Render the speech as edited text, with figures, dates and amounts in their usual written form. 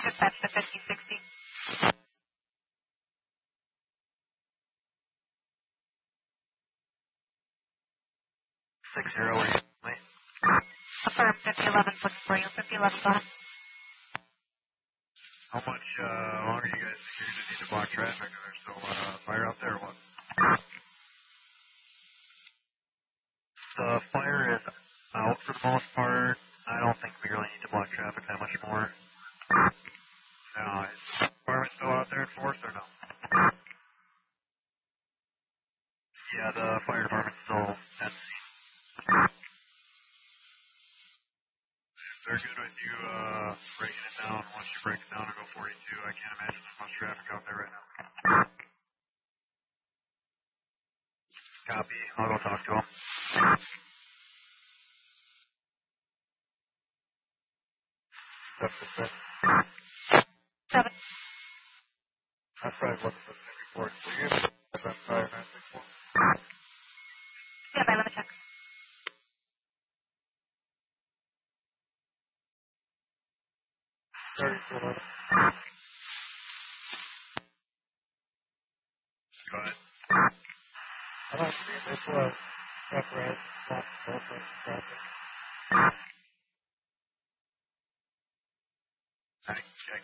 Dispatch to 5060. 60, where you late? Affirm, 5011's looking for you. 5011, go ahead. How much longer you guys think you're going to need to block traffic? Is there still fire out there or what? The fire is out for the most part. I don't think we really need to block traffic that much more. Now, is the department still out there in force or no? Yeah, the fire department's still at the scene. They're good with you breaking it down. Once you break it down and go 42, I can't imagine there's much traffic out there right now. Copy. I'll go talk to him. That's the thing. 7. That's probably what the thing before. So you guys have fire 964. Yeah, bye, let me check. Go ahead. I don't see this was separate.